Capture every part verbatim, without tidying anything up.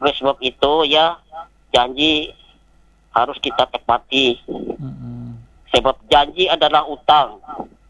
Oleh sebab itu ya janji harus kita tepati. Mm-mm. Sebab janji adalah utang.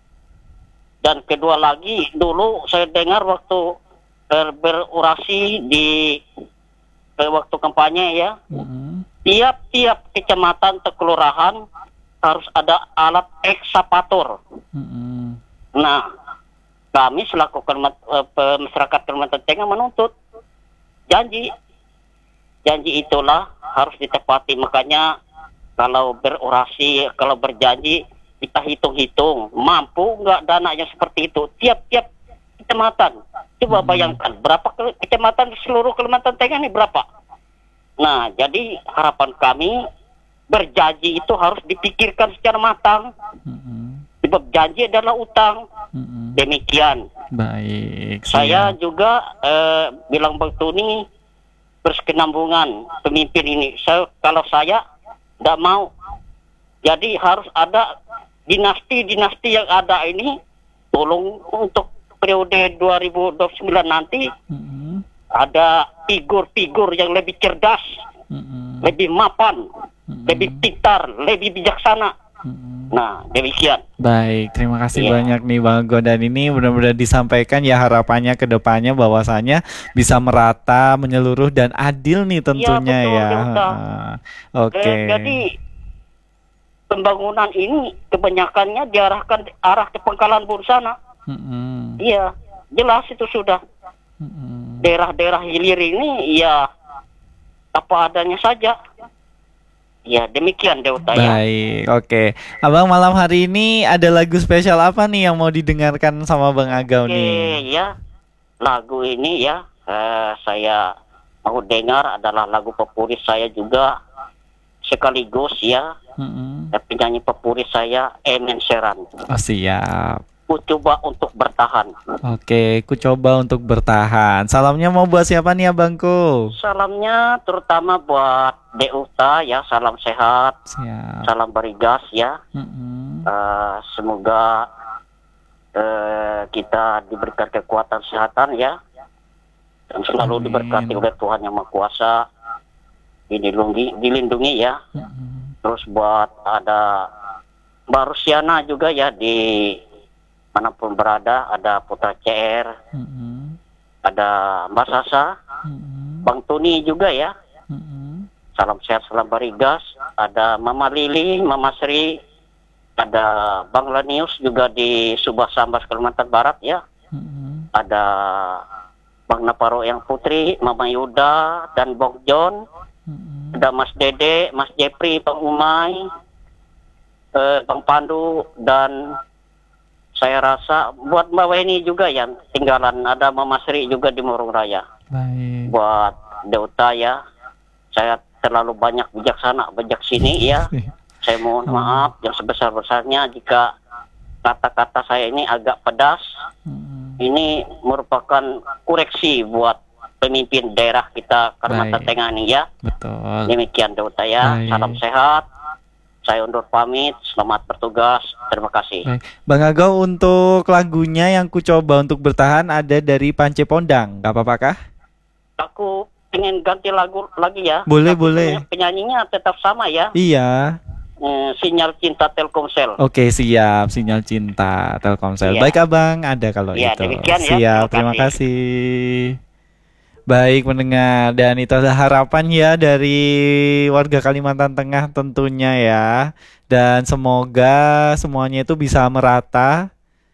Dan kedua lagi, dulu saya dengar waktu ber- berorasi di eh, waktu kampanye ya, Mm-mm. tiap-tiap kecamatan atau kelurahan harus ada alat ekskavator. Mm-mm. Nah, kami selaku Kalimantan, eh, masyarakat Kalimantan Tengah menuntut janji. Janji itulah harus ditepati. Makanya kalau berorasi, kalau berjanji, kita hitung-hitung mampu nggak dananya seperti itu. Tiap-tiap kecamatan. Coba Hmm. bayangkan berapa ke- kecamatan di seluruh Kalimantan Tengah ini berapa? Nah, jadi harapan kami berjanji itu harus dipikirkan secara matang. Mm-mm. Sebab janji adalah utang. Mm-mm. Demikian. Baik, Saya siap. juga eh, bilang Bang Tuni berkesinambungan pemimpin ini. Saya, kalau saya tidak mau. Jadi harus ada dinasti-dinasti yang ada ini. Tolong untuk periode dua ribu dua puluh sembilan nanti Mm-mm. ada figur-figur yang lebih cerdas, Mm-mm. lebih mapan, Mm-mm. lebih pintar, lebih bijaksana. Mm-mm. Nah, demikian. Baik, terima kasih Iya. banyak nih Bang Ago, dan ini benar-benar disampaikan ya harapannya ke depannya bahwasanya bisa merata, menyeluruh dan adil nih tentunya betul, ya. Delta. Heeh. Oke. Eh, jadi pembangunan ini kebanyakannya diarahkan arah ke Pangkalan Bun sana. Mm-mm. Iya, jelas itu sudah. Mm-mm. Daerah-daerah hilir ini ya apa adanya saja. Ya, demikian Delta ya. Baik, oke. Abang malam hari ini ada lagu spesial apa nih yang mau didengarkan sama Bang Agau Oke, nih? ya. Lagu ini ya eh, saya mau dengar adalah lagu favorit saya juga sekaligus ya Mm-mm. eh, penyanyi favorit saya Emen Sheeran. Oh, siap. Ku coba untuk bertahan. Oke, ku coba untuk bertahan. Salamnya mau buat siapa nih abangku? Salamnya terutama buat Deuta ya, salam sehat, Siap. salam berigas ya. Mm-mm. Eh, semoga eh, kita diberikan kekuatan kesehatan ya, dan selalu Amin. diberkati oleh Tuhan Yang Maha Kuasa, dilindungi, dilindungi ya. Mm-mm. Terus buat ada Mbak Rusiana juga ya, di manapun berada, ada Putra C R, Mm-mm. ada Mbak Sasa, Mm-mm. Bang Tuni juga ya. Mm-mm. Salam sehat, salam berigas. Ada Mama Lili, Mama Sri, ada Bang Lanius juga di Subah Sambas, Kalimantan Barat ya. Mm-mm. Ada Bang Naparo yang Putri, Mama Yuda, dan Bang John. Mm-mm. Ada Mas Dede, Mas Jepri, Bang Umay, eh, Bang Pandu, dan saya rasa buat Mbak Weni juga yang tinggalan. Ada Mama Sri juga di Murung Raya. Baik. Buat Deuta ya, saya terlalu banyak bijaksana, bijak sini ya. Saya mohon maaf yang sebesar-besarnya jika kata-kata saya ini agak pedas. Mm-mm. Ini merupakan koreksi buat pemimpin daerah kita Kalimantan Baik. Tengah ini ya. Betul. Demikian Deuta ya. Baik. Salam sehat. Saya undur pamit. Selamat bertugas. Terima kasih. Baik. Bang Agau, untuk lagunya yang ku coba untuk bertahan ada dari Pance Pondang. Gak apa-apa kah? Aku ingin ganti lagu lagi ya. Boleh, Tapi boleh. peny- penyanyinya tetap sama ya. Iya. Eh, Sinyal Cinta Telkomsel. Oke, siap. Sinyal Cinta Telkomsel. Iya. Baik abang, ada kalau Iya, itu. demikian ya. Siap, Terima terima kasih. Baik mendengar, dan itu adalah harapan ya dari warga Kalimantan Tengah tentunya ya. Dan semoga semuanya itu bisa merata,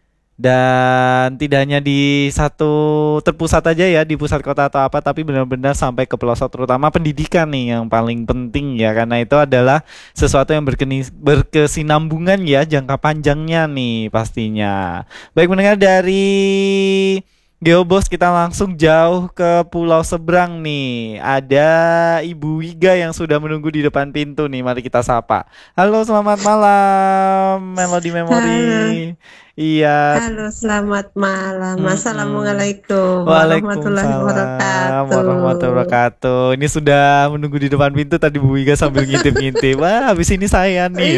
dan tidak hanya di satu terpusat aja ya, di pusat kota atau apa, tapi benar-benar sampai ke pelosok, terutama pendidikan nih yang paling penting ya, karena itu adalah sesuatu yang berkeni, berkesinambungan ya, jangka panjangnya nih pastinya. Baik mendengar, dari Geobos kita langsung jauh ke pulau seberang nih. Ada Ibu Wiga yang sudah menunggu di depan pintu nih. Mari kita sapa. Halo, selamat malam Melody Memory. Iya. Halo, selamat malam. Mm-mm. Assalamualaikum warahmatullahi Waalaikumsalam wabarakatuh. warahmatullahi wabarakatuh. Ini sudah menunggu di depan pintu tadi Bu Wiga sambil ngintip-ngintip. Wah, habis ini saya nih.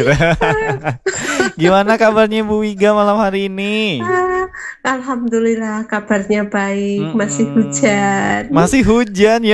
Gimana kabarnya Bu Wiga malam hari ini? Ah, Alhamdulillah kabarnya baik, masih Mm-mm. hujan. Masih hujan ya.